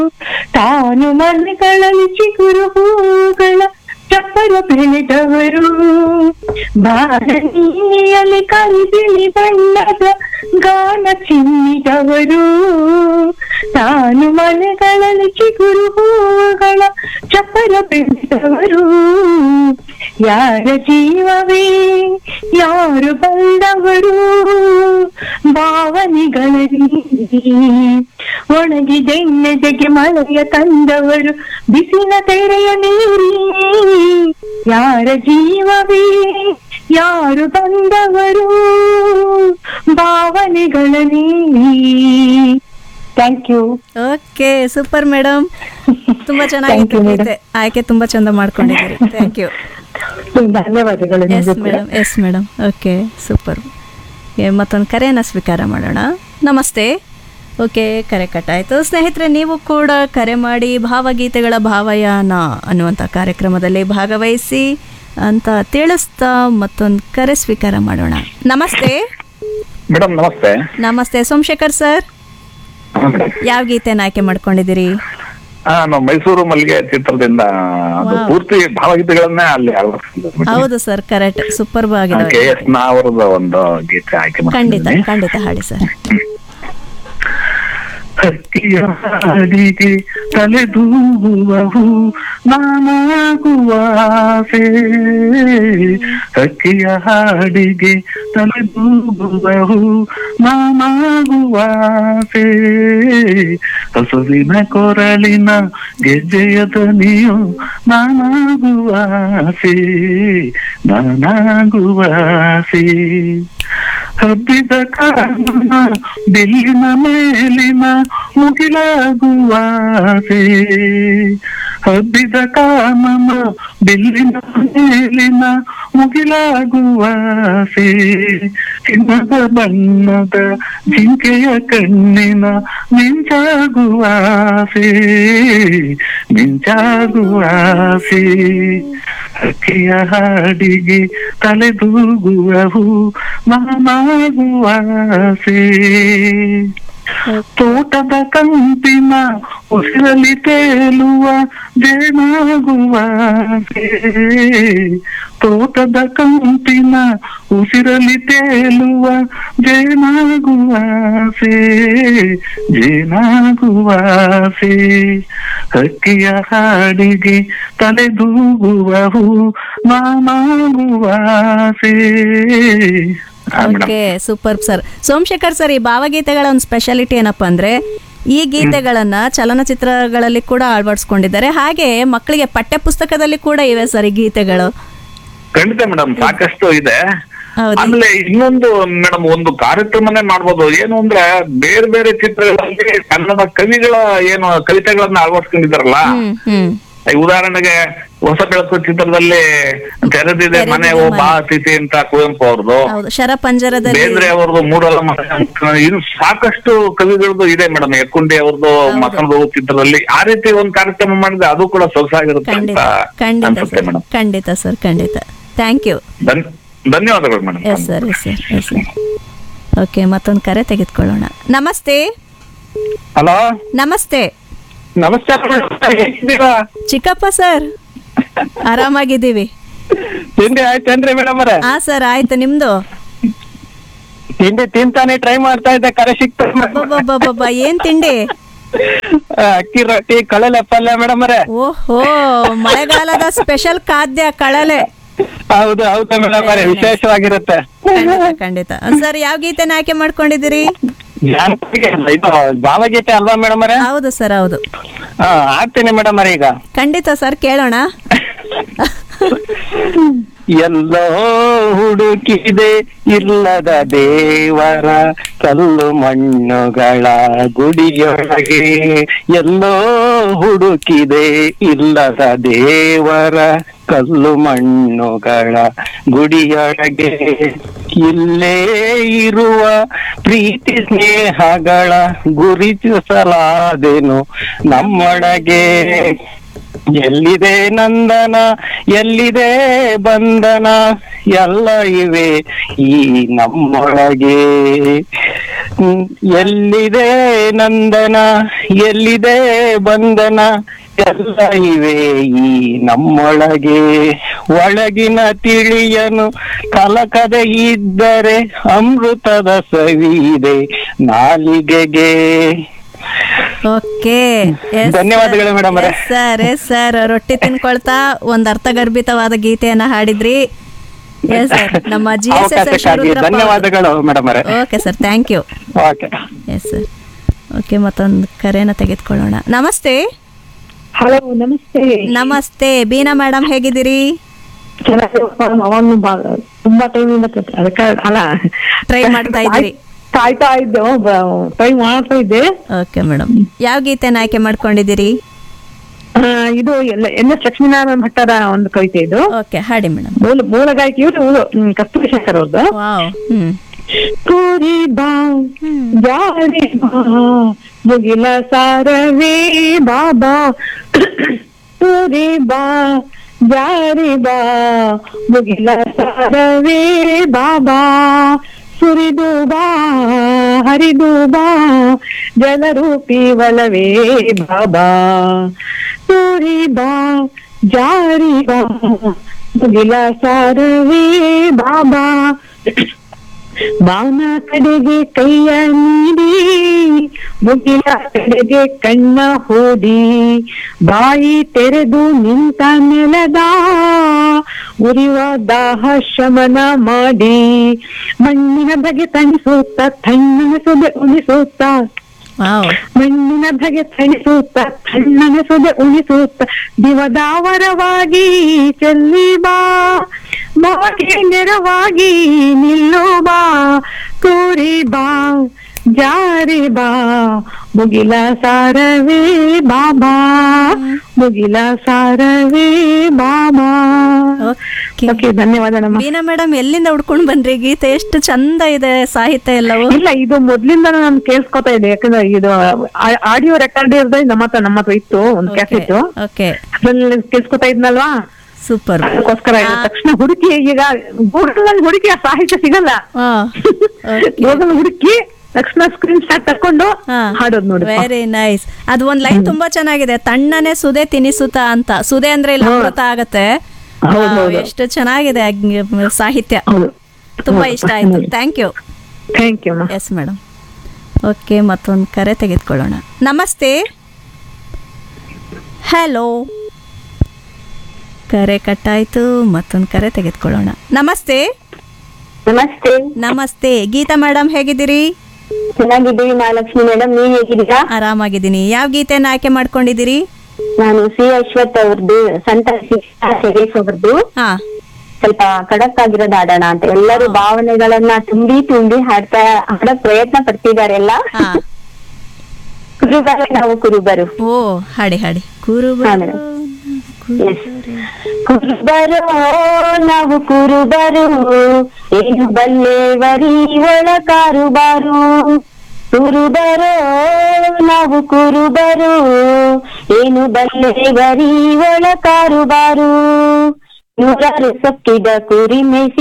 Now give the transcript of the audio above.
ತಾನು ಮನೆಗಳಲ್ಲಿ ಚಿಗುರು ಹೂಗಳ ಚಪ್ಪರ ಬೆಳೆದವರು, ಬಾರಣಿಯಲ್ಲಿ ಕರಿಬಿಳಿ ಬಣ್ಣದ ಗಾನ ಚಿಮ್ಮಿದವರು. ತಾನು ಮನೆಗಳಲ್ಲಿ ಚಿಗುರು ಹೂಗಳ ಚಪ್ಪರ ಬೆಳೆದವರು, ಯಾರ ಜೀವವೇ ಯಾರು ಬಂದವರು, ಭಾವನೆಗಳಲ್ಲಿ ಒಣಗಿದೆಣ್ಣೆದೆಗೆ ಮಳೆಯ ತಂದವರು, ಬಿಸಿಲ ತೆರೆಯ ನೀರಿ ಯಾರ ಜೀವವೇ ಯಾರು ಬಂದವರು, ಭಾವನೆಗಳಲ್ಲಿ. Thank you. Okay, super madam, ತುಂಬಾ ಚೆನ್ನಾಗಿತ್ತು. ಆಯ್ಕೆ ತುಂಬಾ ಚಂದ ಮಾಡ್ಕೊಂಡಿದ್ದೀರಿ. Thank you. ಧನ್ಯವಾದಗಳು. Yes madam. Okay, super. ಮತ್ತೊಂದು ಕರೆಯನ್ನು ಸ್ವೀಕಾರ ಮಾಡೋಣ. ನಮಸ್ತೆ. ಓಕೆ, ಕರೆ ಕಟ್ಟಾಯಿತು. ಸ್ನೇಹಿತರೆ, ನೀವು ಕೂಡ ಕರೆ ಮಾಡಿ ಭಾವಗೀತೆಗಳ ಭಾವಯಾನ ಅನ್ನುವಂಥ ಕಾರ್ಯಕ್ರಮದಲ್ಲಿ ಭಾಗವಹಿಸಿ ಅಂತ ತಿಳಿಸ್ತಾ ಮತ್ತೊಂದು ಕರೆ ಸ್ವೀಕಾರ ಮಾಡೋಣ. ನಮಸ್ತೆ ಮೇಡಮ್. ನಮಸ್ತೆ. ನಮಸ್ತೆ ಸೋಮಶೇಖರ್ ಸರ್, ಯಾವ ಗೀತೆನ ಆಯ್ಕೆ ಮಾಡ್ಕೊಂಡಿದ್ದೀರಿ? ನಾವು ಮೈಸೂರು ಮಲ್ಲಿಗೆ ಚಿತ್ರದಿಂದ ಪೂರ್ತಿ ಭಾವಗೀತೆಗಳನ್ನೇ ಅಲ್ಲಿ ಹೌದು ಸರ್, ಕರೆಕ್ಟ್, ಸೂಪರ್ ಆಗಿದೆ. KS ಅವರದ ಒಂದು ಗೀತೆ ಆಯ್ಕೆ ಖಂಡಿತ ಖಂಡಿತ ಹಾಡಿ ಸರ್. ಹಕ್ಕಿಯ ಹಾಡಿಗೆ ತಲೆದೂಗುವವು ನಾನಾಗುವಾಸೆ, ಹಕ್ಕಿಯ ಹಾಡಿಗೆ ತಲೆದೂಗುವವು ನಾನಾಗುವಾಸೆ, ಹಸುವಿನ ಕೊರಳಿನ ಗೆಜ್ಜೆಯ ದನಿಯು ನಾನಾಗುವಾಸೆ, ನಾನಾಗುವಾಸೆ, ಹಬ್ಬಿದ ಕಾರಣ ಬಿಲ್ಲಿನ ಮೇಲಿನ ಮುಗಿಲಾಗುವಾಸೆ, ಹಬ್ಬಿದ ಕಾಮನ ಬಿಲ್ಲಿನ ಮೇಲಿನ ಮುಗಿಲಾಗುವಾಸೆ, ಚಿನ್ನದ ಬಣ್ಣದ ಜಿಂಕೆಯ ಕಣ್ಣಿನ ಮಿಂಚಾಗುವಾಸೆ, ಮಿಂಚಾಗುವಾಸೆ, ಹಕ್ಕಿಯ ಹಾಡಿಗೆ ತಲೆದೂಗುವವು ನಾನಾಗುವಾಸೆ, ತೋಟದ ಕಂಪಿನ ಉಸಿರಲ್ಲಿ ತೇಲುವ ಜೇನಾಗುವಾಸೆ, ತೋಟದ ಕಂಪಿನ ಉಸಿರಲ್ಲಿ ತೇಲುವ ಜೇನಾಗುವಾಸೆ, ಜೇನಾಗುವಾಸೆ, ಹಕ್ಕಿಯ ಹಾಡಿಗೆ ತಲೆದೂಗುವವು ನಾನಾಗುವಾಸೆ. Okay, super sir. Somashekar sir, ಈ ಭಾವಗೀತೆಗಳ ಒಂದು ಸ್ಪೆಷಾಲಿಟಿ ಏನಪ್ಪಾ ಅಂದ್ರೆ, ಈ ಗೀತೆಗಳನ್ನ ಚಲನಚಿತ್ರಗಳಲ್ಲಿ ಕೂಡ ಅಳವಡಿಸ್ಕೊಂಡಿದ್ದಾರೆ, ಹಾಗೆ ಮಕ್ಕಳಿಗೆ ಪಠ್ಯ ಪುಸ್ತಕದಲ್ಲಿ ಕೂಡ ಇವೆ ಸರ್ ಈ ಗೀತೆಗಳು. ಖಂಡಿತ ಮೇಡಮ್, ಸಾಕಷ್ಟು ಇದೆ. ಆಮೇಲೆ ಇನ್ನೊಂದು ಮೇಡಮ್, ಒಂದು ಕಾರ್ಯಕ್ರಮನೇ ಮಾಡ್ಬೋದು. ಏನು ಅಂದ್ರೆ, ಬೇರೆ ಬೇರೆ ಚಿತ್ರಗಳಲ್ಲಿ ಕನ್ನಡ ಕವಿಗಳ ಏನು ಕವಿತೆಗಳನ್ನ ಅಳವಡಿಸ್ಕೊಂಡಿದ್ದಾರಲ್ಲ, ಉದಾಹರಣೆಗೆ ಹೊಸ ಬೆಳಕು ಚಿತ್ರದಲ್ಲಿ ತೆರೆದಿದೆ ಮನೆ ಓ ಬಾ ಅತಿಥಿ ಅಂತ ಕುವೆಂಪು ಅವ್ರದ್ದು, ಶರಪಂಜರದಲ್ಲಿ ಬೇಂದ್ರೆ ಅವ್ರದ್ದು ಮೂಡಲ ಮನೆ, ಇನ್ನು ಸಾಕಷ್ಟು ಕವಿಗಳದ್ದು ಇದೆ ಮೇಡಮ್. ಯಕ್ಕುಂಡಿ ಅವ್ರದ್ದು ಮಸಣದ ಚಿತ್ರದಲ್ಲಿ ಆ ರೀತಿ ಒಂದು ಕಾರ್ಯಕ್ರಮ ಮಾಡಿದ್ರೆ ಅದು ಕೂಡ ಸೊಗಸಾಗಿರುತ್ತೆ ಅಂತ ಅನ್ಸುತ್ತೆ ಮೇಡಮ್. ಖಂಡಿತ ಸರ್, ಖಂಡಿತ. Thank you. ಧನ್ಯವಾದಗಳು madam. Yes sir, yes sir, yes sir. Okay, ಮತ್ತೊಂದು ಕರೆ ತೆಗೆದುಕೊಳ್ಳೋಣ. ನಮಸ್ತೆ. ಹಲೋ, ನಮಸ್ತೆ. ನಮಸ್ಕಾರ, ಹೇಗಿದ್ದೀರಾ? ಚಿಕ್ಕಪ್ಪ ಸರ್, ಆರಾಮಾಗಿದ್ದೀವಿ. ತಿಂಡಿ ಆಯ್ತೇನ್ರಿ ಮೇಡಮ್ ಅವರೇ? ಹಾ ಸರ್, ಆಯ್ತು. ನಿಮ್ದು? ತಿಂಡಿ ತಿಂತಾನೆ ಟ್ರೈ ಮಾಡ್ತಾ ಇದ್ದೆ, ಕರೆ ಸಿಕ್ತ. ಏನ್ ತಿಂಡಿ? ಅಕ್ಕಿ ರೊಟ್ಟಿ ಕಳಲೆ ಪಲ್ಯ ಮೇಡಮ್ ಅವರೇ. ಓಹೋ, ಮಳೆಗಾಲದ ಸ್ಪೆಷಲ್ ಖಾದ್ಯ ಕಳಲೆ. ಹೌದು ಹೌದು ಮೇಡಮ್ ಅವರೇ, ವಿಶೇಷವಾಗಿರುತ್ತೆ. ಖಂಡಿತ ಸರ್. ಯಾವ ಗೀತೆನ ಆಯ್ಕೆ ಮಾಡ್ಕೊಂಡಿದ್ದೀರಿ? ಇದು ಭಾವಗೀತೆ ಅಲ್ವಾ ಮೇಡಮ್ ಅವರೇ? ಹೌದು ಸರ್, ಹೌದು. ಆಗ್ತೀನಿ ಮೇಡಮ್ ಅವರೇ. ಈಗ ಖಂಡಿತ ಸರ್, ಕೇಳೋಣ. ಎಲ್ಲೋ ಹುಡುಕಿದೆ ಇಲ್ಲದ ದೇವರ ಕಲ್ಲು ಮಣ್ಣುಗಳ ಗುಡಿಯೊಳಗೆ, ಎಲ್ಲೋ ಹುಡುಕಿದೆ ಇಲ್ಲದ ದೇವರ ಕಲ್ಲು ಮಣ್ಣುಗಳ ಗುಡಿಯೊಳಗೆ, ಇಲ್ಲೇ ಇರುವ ಪ್ರೀತಿ ಸ್ನೇಹಗಳ ಗುರುತಿಸಲಾದೆನು ನಮ್ಮೊಳಗೆ, ಎಲ್ಲಿದೆ ನಂದನ ಎಲ್ಲಿದೆ ಬಂಧನ ಎಲ್ಲ ಇವೆ ಈ ನಮ್ಮೊಳಗೆ. ಎಲ್ಲಿದೆ ನಂದನ ಎಲ್ಲಿದೆ ಬಂಧನ ಎಲ್ಲ ಇವೆ ಈ ನಮ್ಮೊಳಗೆ. ಒಳಗಿನ ತಿಳಿಯನು ಕಲಕದೆ ಇದ್ದರೆ ಅಮೃತದ ಸವಿದೆ ನಾಲಿಗೆಗೆ. ಓಕೆ ಧನ್ಯವಾದಗಳು ಮೇಡಮ್ ಅವರೇ. ಸರ್ ರೊಟ್ಟಿ ತಿನ್ಕೊಳ್ತಾ ಒಂದ್ ಅರ್ಥಗರ್ಭಿತವಾದ ಗೀತೆಯನ್ನ ಹಾಡಿದ್ರಿ. ಎಸ್ ಸರ್, ನಮ್ಮ ಅವಕಾಶಕ್ಕಾಗಿ ಧನ್ಯವಾದಗಳು ಮೇಡಮ್ ಅವರೇ. Okay sir, thank you. Okay yes sir. Okay, ಮತ್ತೊಂದು ಕರೆನ ತೆಗೆದುಕೊಳ್ಳೋಣ. ನಮಸ್ತೆ. ಹಲೋ, ನಮಸ್ತೆ. ನಮಸ್ತೆ ಬೀನಾ ಮೇಡಮ್, ಹೇಗಿದ್ದೀರಿ? ಅವನು ತುಂಬಾ ಟೈಮಿಂದ ಅದಕ್ಕೆ ಅಲ್ಲ ಟ್ರೈ ಮಾಡ್ತಾ ಇದ್ದೀರಿ? ಕಾಯ್ತಾ ಇದ್ದೆ, ಟ್ರೈ ಮಾಡ್ತಾ ಇದ್ದೆ. ಓಕೆ ಮೇಡಮ್, ಯಾವ ಗೀತೆನ ಆಯ್ಕೆ ಮಾಡ್ಕೊಂಡಿದ್ದೀರಿ? ಇದು ಎನ್.ಎಸ್. ಲಕ್ಷ್ಮೀನಾರಾಯಣ ಭಟ್ಟರ ಒಂದು ಕವಿತೆ ಇದು. ಓಕೆ, ಹಾಡಿ ಮೇಡಮ್. ಮೂಲ ಗಾಯಕಿ ಇವರು ಕಸ್ತೂರಿ ಶಂಕರ್ ಅವ್ರದ್ದು. ವಾವ್. ಕೂರಿ ಬಾ ಜಾರಿ ಬಾ ಮುಗಿಲ ಸಾರವೇ ಬಾಬಾ. ಕೂರಿ ಬಾ ಜಾರಿ ಬಾ ಮುಗಿಲ ಸಾರವೇ ಬಾಬಾ. ಸುರಿದು ಬಾ ಹರಿದು ಬಾ ಜಲರೂಪಿ ಒಲವೇ ಬಾಬಾ. ಸೂರಿ ಬಾ ಜಾರಿ ಬಾ ಮುಗಿಲ ಸಾರವೇ ಬಾಬಾ. ಬಾನ ಕಡೆಗೆ ಕೈಯ ನೀಡಿ ಮುಗಿಲ ಕಡೆಗೆ ಕಣ್ಣ ಹೂಡಿ. ಬಾಯಿ ತೆರೆದು ನಿಂತ ನೆಲದ ಉರಿವ ದಾಹ ಶಮನ ಮಾಡಿ. ಮಣ್ಣಿನ ಬಗೆ ತಣಿಸುತ್ತ ತಣ್ಣನ ಸೊದೆ ಉಣಿಸುತ್ತ. ಮಣ್ಣಿನ ಬಗೆ ತಣಿಸುತ್ತ ತಣ್ಣನ ಸೊದೆ ಉಣಿಸುತ್ತ. ದಿವದಾವರವಾಗಿ ಚೆಲ್ಲಿ ಬಾ ಬಾಗೆ ನೆರವಾಗಿ ನಿಲ್ಲೋ ಬಾ. ಕೂರಿ ಬಾ ಜಾರಿ ಬಾ ಮುಗಿಲ ಸಾರವೇ ಬಾಬಾ. ಮುಗಿಲ ಸಾರವೇ ಬಾಬಾ. ಓಕೆ, ಧನ್ಯವಾದ ನಮ್ಮ ಬೀನಾ ಮೇಡಮ್. ಎಲ್ಲಿಂದ ಹುಡ್ಕೊಂಡ್ ಬಂದ್ರಿ ಗೀತೆ? ಎಷ್ಟು ಚಂದ ಇದೆ ಸಾಹಿತ್ಯ ಎಲ್ಲವೂ. ಇಲ್ಲ, ಇದು ಮೊದ್ಲಿಂದ ನಾನು ಕೇಳಿಸ್ಕೊತಾ ಇದ್ದೆ. ಯಾಕಂದ್ರೆ ಇದು ಆಡಿಯೋ ರೆಕಾರ್ಡ್ ಇರೋದು ನಮ್ಮ ಹತ್ರ ಇತ್ತು, ಒಂದು ಕ್ಯಾಸೆಟ್. ಅದ್ರಲ್ಲಿ ಕೇಳಿಸ್ಕೊತಾ ಇದ್ನಲ್ವಾ. ಸೂಪರ್. ಅದಕ್ಕೋಸ್ಕರ ತಕ್ಷಣ ಹುಡುಕಿ, ಈಗ ಗೂಗಲ್ ನಲ್ಲಿ ಹುಡುಕಿ ಆ ಸಾಹಿತ್ಯ ಸಿಗಲ್ಲ. ಗೂಗಲ್ ಹುಡುಕಿ ತಕ್ಷಣ ಸ್ಕ್ರೀನ್ ಶಾಟ್ ತಕೊಂಡು ಹಾಡೋದು ನೋಡಿ. Very nice. ಅದು ಒಂದ್ ಲೈನ್ ತುಂಬಾ ಚೆನ್ನಾಗಿದೆ. ತಣ್ಣನೆ ಸುದೆ ತಿನಿಸುತ್ತ ಅಂತ. ಸುದೆ ಅಂದ್ರೆ ಇಲ್ಲಿ ಅಮೃತ ಆಗತ್ತೆ. ಎಷ್ಟು ಚೆನ್ನಾಗಿದೆ ಸಾಹಿತ್ಯ, ತುಂಬಾ ಇಷ್ಟ ಆಯ್ತು. Thank you. Thank you. Yes madam. Okay, ಮತ್ತೊಂದು ಕರೆ ತೆಗೆದುಕೊಳ್ಳೋಣ. ನಮಸ್ತೆ. ಹಲೋ, ಕರೆ ಕಟ್ಟಾಯ್ತು. ಮತ್ತೊಂದು ಕರೆ ತೆಗೆದುಕೊಳ್ಳೋಣ. ನಮಸ್ತೆ. ನಮಸ್ತೆ. ನಮಸ್ತೆ ಗೀತಾ ಮೇಡಮ್, ಹೇಗಿದ್ದೀರಿ? ಚೆನ್ನಾಗಿದ್ದೀವಿ ಮಹಾಲಕ್ಷ್ಮಿ ಮೇಡಮ್, ನೀವ್ ಹೇಗಿದ್ದೀರಾ? ಆರಾಮಾಗಿದ್ದೀನಿ. ಯಾವ ಗೀತೆಯನ್ನ ಆಯ್ಕೆ ಮಾಡ್ಕೊಂಡಿದ್ದೀರಿ? ನಾನು ಸಿ ಅಶ್ವಥ್ ಅವ್ರದ್ದು, ಸಂತ ಶರೀಫ್ ಅವ್ರದ್ದು ಸ್ವಲ್ಪ ಖಡಕ್ ಆಗಿರೋದು ಹಾಡೋಣ ಅಂತ. ಎಲ್ಲರೂ ಭಾವನೆಗಳನ್ನ ತುಂಬಿ ಹಾಡೋ ಪ್ರಯತ್ನ ಪಡ್ತಿದ್ದಾರೆ ಎಲ್ಲ. ಕುರುಬರು ನಾವು ಕುರುಬರು. ಓ, ಹಾಡಿ ಹಾಡಿ. ಕುರುಬರು ಕುರುಬರು ನಾವು ಕುರುಬರು, ಏನು ಬಲ್ಲೆವರಿ ಒಳ ಕಾರುಬಾರು. ಕುರುಬರು ನಾವು ಕುರುಬರು, ಏನು ಬಲ್ಲೆವರಿ ಒಳ ಕಾರುಬಾರು. ನೂರಾರು ಸೊಕ್ಕಿದ ಕುರಿ ಮೇಸಿ